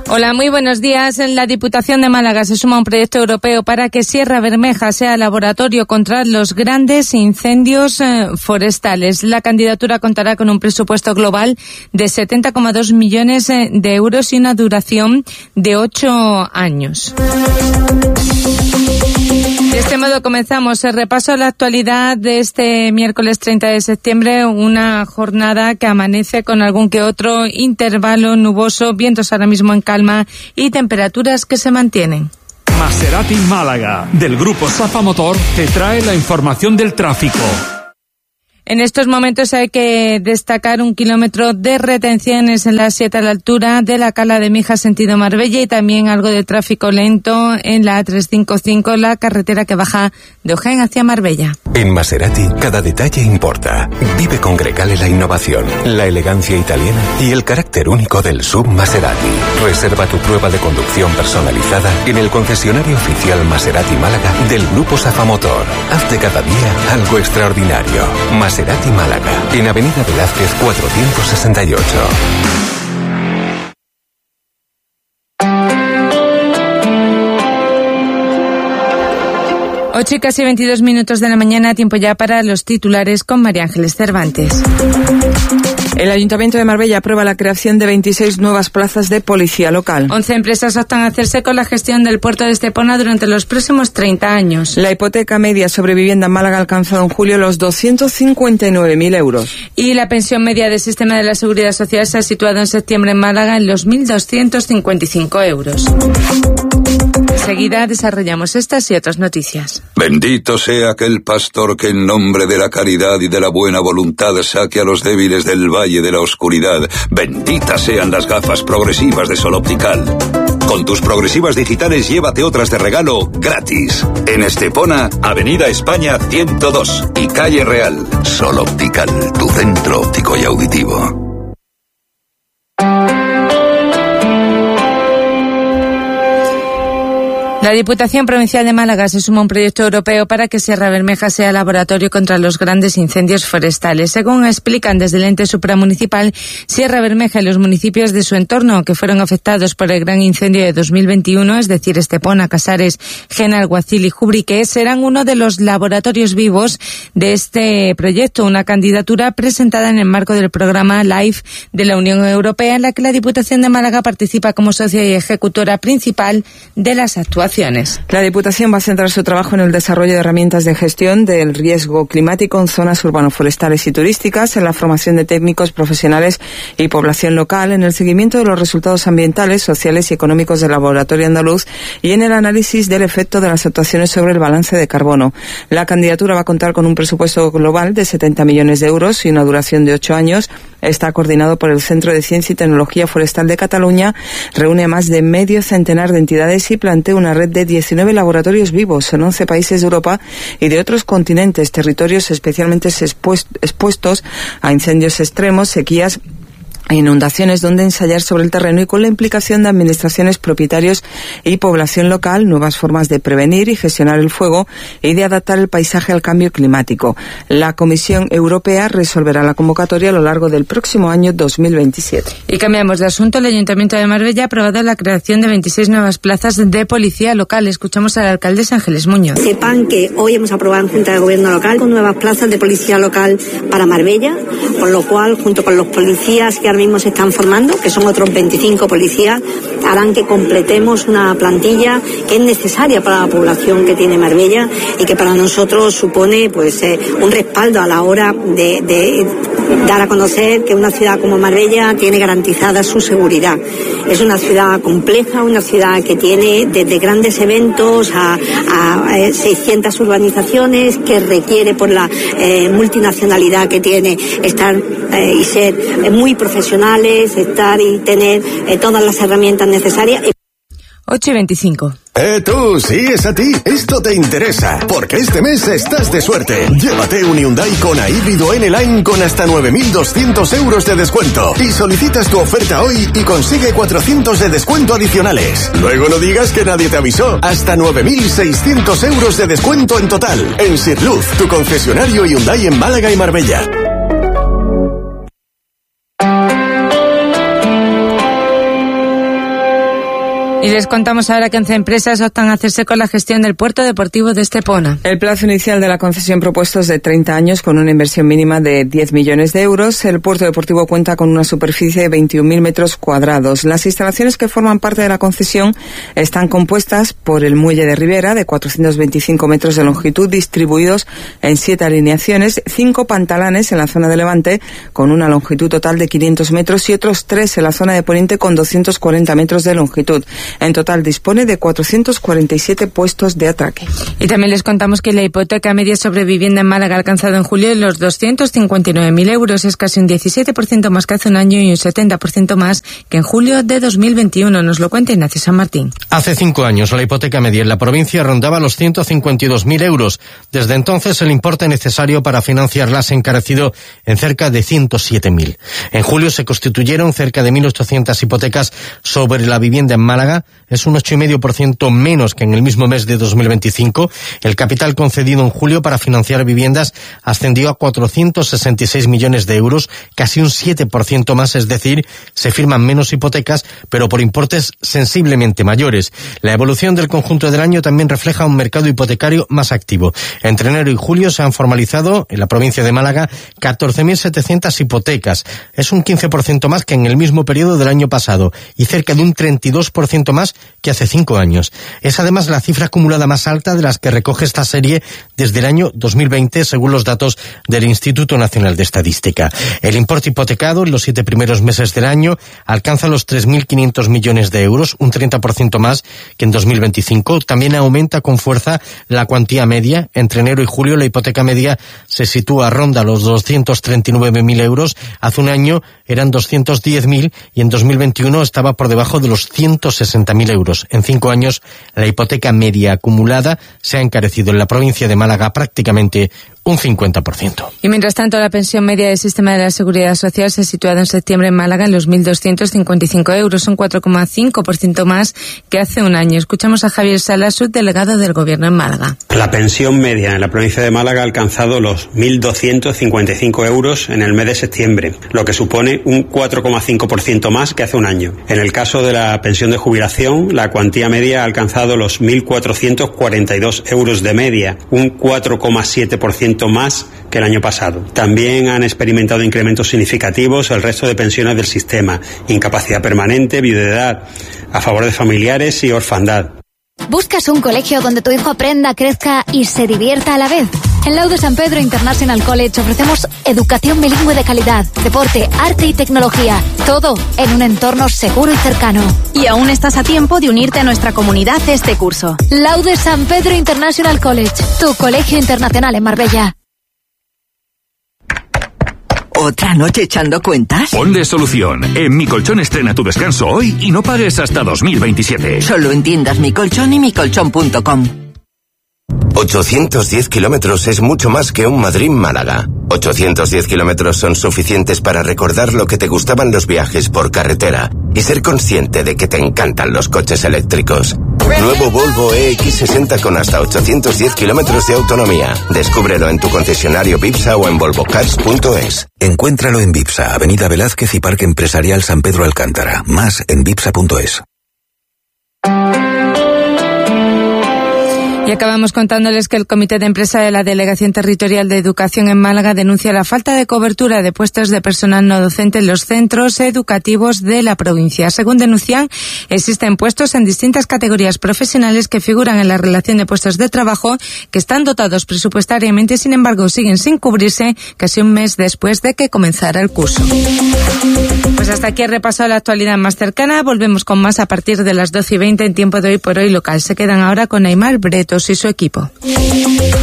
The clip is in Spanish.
Hola, muy buenos días. La Diputación de Málaga se suma a un proyecto europeo para que Sierra Bermeja sea laboratorio contra los grandes incendios forestales. La candidatura contará con un presupuesto global de 70,2 millones de euros y una duración de 8 años. De este modo comenzamos el repaso a la actualidad de este miércoles 30 de septiembre, una jornada que amanece con algún que otro intervalo nuboso, vientos ahora mismo en calma y temperaturas que se mantienen. Maserati Málaga, del grupo Safa Motor, te trae la información del tráfico. En estos momentos hay que destacar 1 kilómetro de retenciones en la 7 a la altura de la Cala de Mija sentido Marbella y también algo de tráfico lento en la A355, la carretera que baja de Ojén hacia Marbella. En Maserati cada detalle importa. Vive con Grecale la innovación, la elegancia italiana y el carácter único del SUV Maserati. Reserva tu prueba de conducción personalizada en el concesionario oficial Maserati Málaga del grupo Safa Motor. Haz de cada día algo extraordinario. Maserati Málaga, en Avenida Velázquez 468. 8 y casi 22 minutos de la mañana, tiempo ya para los titulares con María Ángeles Cervantes. El Ayuntamiento de Marbella aprueba la creación de 26 nuevas plazas de policía local. 11 empresas optan a hacerse con la gestión del puerto de Estepona durante los próximos 30 años. La hipoteca media sobre vivienda en Málaga ha alcanzado en julio los 259.000 euros. Y la pensión media del sistema de la Seguridad Social se ha situado en septiembre en Málaga en los 1.255 euros. Enseguida desarrollamos estas y otras noticias. Bendito sea aquel pastor que en nombre de la caridad y de la buena voluntad saque a los débiles del valle de la oscuridad. Benditas sean las gafas progresivas de Sol Optical. Con tus progresivas digitales llévate otras de regalo gratis. En Estepona, Avenida España 102 y Calle Real. Sol Optical, tu centro óptico y auditivo. La Diputación Provincial de Málaga se suma a un proyecto europeo para que Sierra Bermeja sea laboratorio contra los grandes incendios forestales. Según explican desde el ente supramunicipal, Sierra Bermeja y los municipios de su entorno que fueron afectados por el gran incendio de 2021, es decir, Estepona, Casares, Gena, Alguacil y Jubrique, serán uno de los laboratorios vivos de este proyecto, una candidatura presentada en el marco del programa LIFE de la Unión Europea, en la que la Diputación de Málaga participa como socia y ejecutora principal de las actuaciones. La Diputación va a centrar su trabajo en el desarrollo de herramientas de gestión del riesgo climático en zonas urbano-forestales y turísticas, en la formación de técnicos, profesionales y población local, en el seguimiento de los resultados ambientales, sociales y económicos del laboratorio andaluz y en el análisis del efecto de las actuaciones sobre el balance de carbono. La candidatura va a contar con un presupuesto global de 70 millones de euros y una duración de 8 años. Está coordinado por el Centro de Ciencia y Tecnología Forestal de Cataluña, reúne a más de medio centenar de entidades y plantea una red de 19 laboratorios vivos en 11 países de Europa y de otros continentes, territorios especialmente expuestos a incendios extremos, sequías e inundaciones, donde ensayar sobre el terreno y con la implicación de administraciones, propietarios y población local, nuevas formas de prevenir y gestionar el fuego y de adaptar el paisaje al cambio climático. La Comisión Europea resolverá la convocatoria a lo largo del próximo año 2027. Y cambiamos de asunto. El Ayuntamiento de Marbella ha aprobado la creación de 26 nuevas plazas de policía local. Escuchamos al alcalde Ángeles Muñoz. Sepan que hoy hemos aprobado en Junta de Gobierno local con nuevas plazas de policía local para Marbella, con lo cual, junto con los policías que ahora mismo se están formando, que son otros 25 policías, harán que completemos una plantilla que es necesaria para la población que tiene Marbella y que para nosotros supone un respaldo a la hora de dar a conocer que una ciudad como Marbella tiene garantizada su seguridad. Es una ciudad compleja, una ciudad que tiene desde grandes eventos a 600 urbanizaciones, que requiere por la multinacionalidad que tiene estar y ser muy profesionales, estar y tener todas las herramientas necesarias. 8:25. Tú, sí, es a ti. Esto te interesa, porque este mes estás de suerte. Llévate un Hyundai Kona híbrido N-Line con hasta 9.200 euros de descuento. Y solicitas tu oferta hoy y consigue 400 de descuento adicionales. Luego no digas que nadie te avisó. Hasta 9.600 euros de descuento en total. En Sirluz, tu concesionario Hyundai en Málaga y Marbella. Y les contamos ahora que 11 empresas optan a hacerse con la gestión del puerto deportivo de Estepona. El plazo inicial de la concesión propuesto es de 30 años con una inversión mínima de 10 millones de euros. El puerto deportivo cuenta con una superficie de 21.000 metros cuadrados. Las instalaciones que forman parte de la concesión están compuestas por el muelle de Ribera, de 425 metros de longitud, distribuidos en 7 alineaciones, 5 pantalanes en la zona de Levante, con una longitud total de 500 metros, y otros 3 en la zona de Poniente, con 240 metros de longitud. En total dispone de 447 puestos de atraque. Y también les contamos que la hipoteca media sobre vivienda en Málaga ha alcanzado en julio los 259.000 euros. Es casi un 17% más que hace un año y un 70% más que en julio de 2021. Nos lo cuenta Ignacio San Martín. Hace 5 años la hipoteca media en la provincia rondaba los 152.000 euros. Desde entonces el importe necesario para financiarla se ha encarecido en cerca de 107.000. En julio se constituyeron cerca de 1.800 hipotecas sobre la vivienda en Málaga. Es un 8,5% menos que en el mismo mes de 2025. El capital concedido en julio para financiar viviendas ascendió a 466 millones de euros, casi un 7% más, es decir, se firman menos hipotecas, pero por importes sensiblemente mayores. La evolución del conjunto del año también refleja un mercado hipotecario más activo. Entre enero y julio se han formalizado en la provincia de Málaga 14.700 hipotecas. Es un 15% más que en el mismo periodo del año pasado y cerca de un 32% más que hace 5 años. Es además la cifra acumulada más alta de las que recoge esta serie desde el año 2020, según los datos del Instituto Nacional de Estadística. El importe hipotecado en los 7 primeros meses del año alcanza los 3.500 millones de euros, un 30% más que en 2025. También aumenta con fuerza la cuantía media. Entre enero y julio la hipoteca media se sitúa, ronda los 239.000 euros. Hace un año eran 210.000 y en 2021 estaba por debajo de los 160.000 euros. En 5 años la hipoteca media acumulada se ha encarecido en la provincia de Málaga prácticamente un 50%. Y mientras tanto, la pensión media del sistema de la Seguridad Social se ha situado en septiembre en Málaga en los 1.255 euros, un 4,5% más que hace un año. Escuchamos a Javier Salas, subdelegado del Gobierno en Málaga. La pensión media en la provincia de Málaga ha alcanzado los 1.255 euros en el mes de septiembre, lo que supone un 4,5% más que hace un año. En el caso de la pensión de jubilación, la cuantía media ha alcanzado los 1.442 euros de media, un 4,7% más que el año pasado. También han experimentado incrementos significativos el resto de pensiones del sistema: incapacidad permanente, viudedad, a favor de familiares y orfandad. ¿Buscas un colegio donde tu hijo aprenda, crezca y se divierta a la vez? En Laude San Pedro International College ofrecemos educación bilingüe de calidad, deporte, arte y tecnología, todo en un entorno seguro y cercano. Y aún estás a tiempo de unirte a nuestra comunidad este curso. Laude San Pedro International College, tu colegio internacional en Marbella. ¿Otra noche echando cuentas? Ponle solución. En Mi Colchón estrena tu descanso hoy y no pagues hasta 2027. Solo en tiendas Mi Colchón y micolchón.com. 810 kilómetros es mucho más que un Madrid-Málaga. 810 kilómetros son suficientes para recordar lo que te gustaban los viajes por carretera y ser consciente de que te encantan los coches eléctricos. Nuevo Volvo EX60 con hasta 810 kilómetros de autonomía. Descúbrelo en tu concesionario Vipsa o en volvocars.es. Encuéntralo en Vipsa, Avenida Velázquez y Parque Empresarial San Pedro Alcántara. Más en vipsa.es. Y acabamos contándoles que el Comité de Empresa de la Delegación Territorial de Educación en Málaga denuncia la falta de cobertura de puestos de personal no docente en los centros educativos de la provincia. Según denuncian, existen puestos en distintas categorías profesionales que figuran en la relación de puestos de trabajo que están dotados presupuestariamente, sin embargo siguen sin cubrirse casi un mes después de que comenzara el curso. Pues hasta aquí he repasado la actualidad más cercana. Volvemos con más a partir de las 12:20 en tiempo de Hoy por Hoy local. Se quedan ahora con Aymar Bretos y su equipo.